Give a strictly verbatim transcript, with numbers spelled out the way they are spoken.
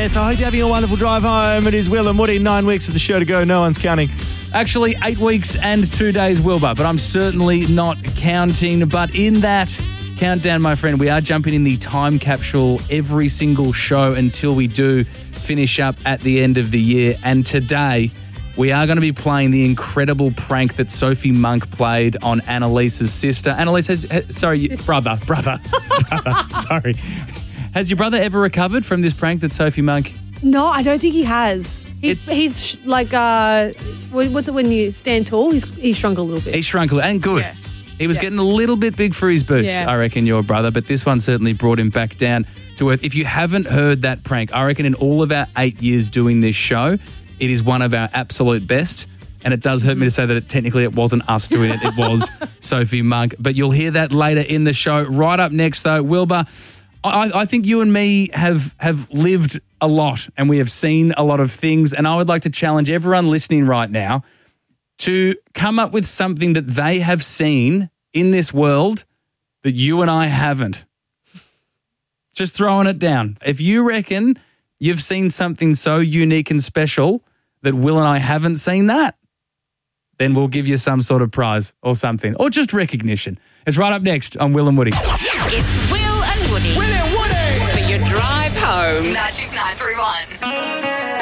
Yes, I hope you're having a wonderful drive home. It is Will and Woody, nine weeks of the show to go. No one's counting. Actually, eight weeks and two days, Wilbur, but I'm certainly not counting. But in that countdown, my friend, we are jumping in the time capsule every single show until we do finish up at the end of the year. And today, we are going to be playing the incredible prank that Sophie Monk played on Annalise's sister. Annalise, has, has, sorry, brother, brother, brother, sorry. Has your brother ever recovered from this prank that Sophie Monk... No, I don't think he has. He's, It- he's sh- like, uh, what- what's it when you stand tall? He's he's shrunk a little bit. He shrunk a little, and good. Yeah. He was Yeah. getting a little bit big for his boots, Yeah. I reckon, your brother, but this one certainly brought him back down to earth. If you haven't heard that prank, I reckon in all of our eight years doing this show, it is one of our absolute best. And it does hurt me to say that it, technically it wasn't us doing it, it was Sophie Monk. But you'll hear that later in the show. Right up next, though, Wilbur, I, I think you and me have have lived a lot and we have seen a lot of things. And I would like to challenge everyone listening right now to come up with something that they have seen in this world that you and I haven't. Just throwing it down. If you reckon you've seen something so unique and special that Will and I haven't seen that, then we'll give you some sort of prize or something, or just recognition. It's right up next on Will and Woody. It's Will and Woody. Will and Woody. For your drive home. Magic nine three one.